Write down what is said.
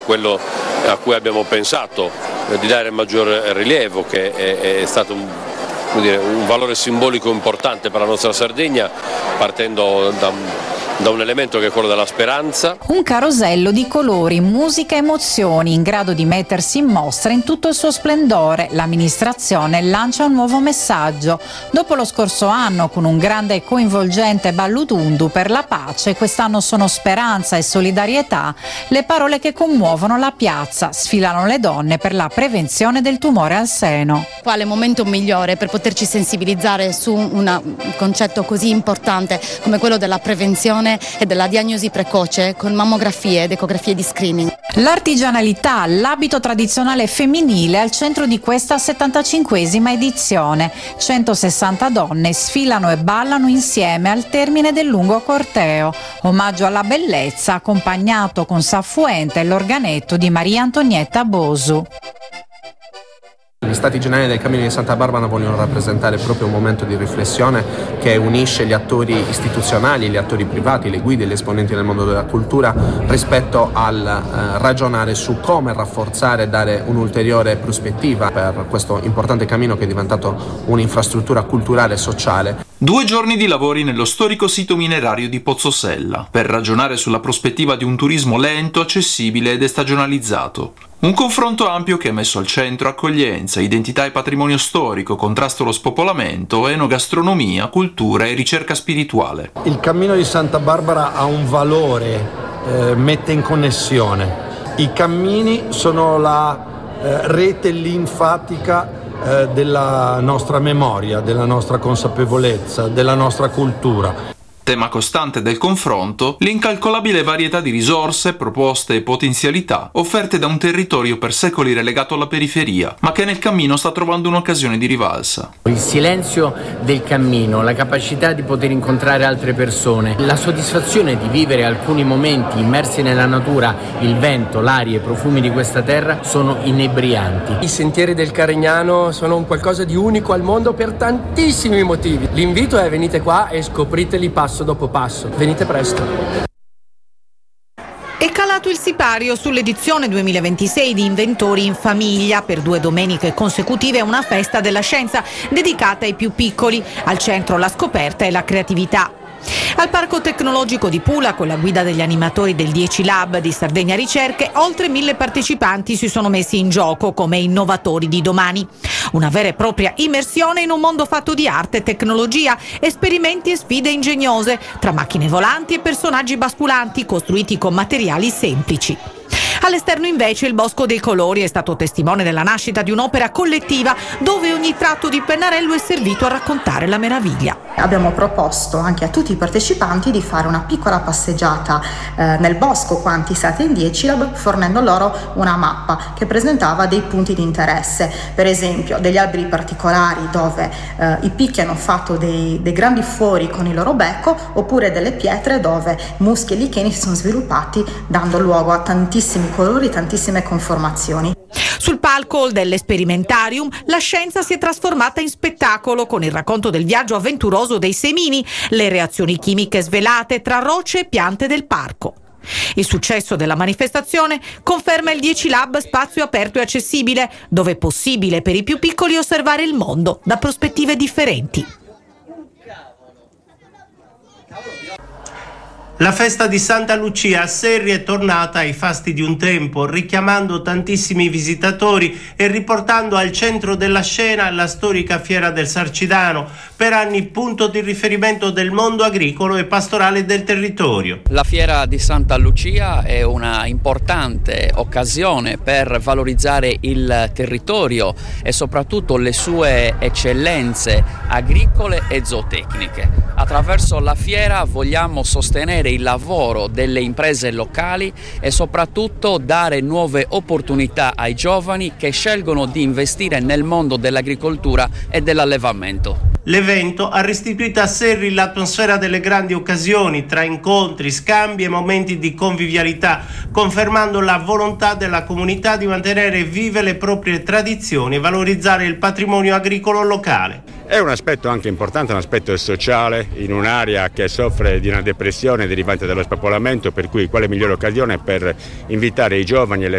Quello a cui abbiamo pensato di dare maggior rilievo, che è stato un valore simbolico importante per la nostra Sardegna, partendo da un elemento che è quello della speranza. Un carosello di colori, musica e emozioni in grado di mettersi in mostra in tutto il suo splendore. L'amministrazione lancia un nuovo messaggio. Dopo lo scorso anno, con un grande e coinvolgente Balludundu per la pace, quest'anno sono speranza e solidarietà le parole che commuovono la piazza. Sfilano le donne per la prevenzione del tumore al seno. Quale momento migliore per poterci sensibilizzare su un concetto così importante come quello della prevenzione e della diagnosi precoce con mammografie ed ecografie di screening. L'artigianalità, l'abito tradizionale femminile al centro di questa 75esima edizione. 160 donne sfilano e ballano insieme al termine del lungo corteo. Omaggio alla bellezza accompagnato con Saffuente e l'organetto di Maria Antonietta Bosu. Gli Stati Generali del Cammino di Santa Barbara vogliono rappresentare proprio un momento di riflessione che unisce gli attori istituzionali, gli attori privati, le guide, gli esponenti del mondo della cultura rispetto al ragionare su come rafforzare e dare un'ulteriore prospettiva per questo importante cammino che è diventato un'infrastruttura culturale e sociale. 2 giorni di lavori nello storico sito minerario di Pozzosella per ragionare sulla prospettiva di un turismo lento, accessibile ed estagionalizzato. Un confronto ampio che ha messo al centro accoglienza, identità e patrimonio storico, contrasto allo spopolamento, enogastronomia, cultura e ricerca spirituale. Il Cammino di Santa Barbara ha un valore, mette in connessione. I cammini sono la rete linfatica della nostra memoria, della nostra consapevolezza, della nostra cultura. Tema costante del confronto, l'incalcolabile varietà di risorse, proposte e potenzialità offerte da un territorio per secoli relegato alla periferia, ma che nel cammino sta trovando un'occasione di rivalsa. Il silenzio del cammino, la capacità di poter incontrare altre persone, la soddisfazione di vivere alcuni momenti immersi nella natura, il vento, l'aria, i profumi di questa terra sono inebrianti. I sentieri del Carignano sono un qualcosa di unico al mondo per tantissimi motivi. L'invito è: venite qua e scopriteli passo dopo passo. Venite presto. È calato il sipario sull'edizione 2026 di Inventori in Famiglia. Per 2 domeniche consecutive una festa della scienza dedicata ai più piccoli. Al centro la scoperta e la creatività. Al Parco Tecnologico di Pula, con la guida degli animatori del 10 Lab di Sardegna Ricerche, oltre 1000 partecipanti si sono messi in gioco come innovatori di domani. Una vera e propria immersione in un mondo fatto di arte e tecnologia, esperimenti e sfide ingegnose, tra macchine volanti e personaggi basculanti costruiti con materiali semplici. All'esterno invece il Bosco dei Colori è stato testimone della nascita di un'opera collettiva dove ogni tratto di pennarello è servito a raccontare la meraviglia. Abbiamo proposto anche a tutti i partecipanti di fare una piccola passeggiata nel bosco qua antistante in 10 Lab, fornendo loro una mappa che presentava dei punti di interesse, per esempio degli alberi particolari dove i picchi hanno fatto dei grandi fori con il loro becco, oppure delle pietre dove muschi e licheni si sono sviluppati, dando luogo a tantissimi colori, tantissime conformazioni. Sul palco dell'Esperimentarium la scienza si è trasformata in spettacolo con il racconto del viaggio avventuroso dei semini, le reazioni chimiche svelate tra rocce e piante del parco. Il successo della manifestazione conferma il 10 Lab spazio aperto e accessibile, dove è possibile per i più piccoli osservare il mondo da prospettive differenti. La festa di Santa Lucia a Serri è tornata ai fasti di un tempo, richiamando tantissimi visitatori e riportando al centro della scena la storica fiera del Sarcidano, per anni punto di riferimento del mondo agricolo e pastorale del territorio. La fiera di Santa Lucia è una importante occasione per valorizzare il territorio e soprattutto le sue eccellenze agricole e zootecniche. Attraverso la fiera vogliamo sostenere il lavoro delle imprese locali e soprattutto dare nuove opportunità ai giovani che scelgono di investire nel mondo dell'agricoltura e dell'allevamento. L'evento ha restituito a Serri l'atmosfera delle grandi occasioni, tra incontri, scambi e momenti di convivialità, confermando la volontà della comunità di mantenere vive le proprie tradizioni e valorizzare il patrimonio agricolo locale. È un aspetto anche importante, un aspetto sociale in un'area che soffre di una depressione derivante dallo spopolamento, per cui quale migliore occasione per invitare i giovani e le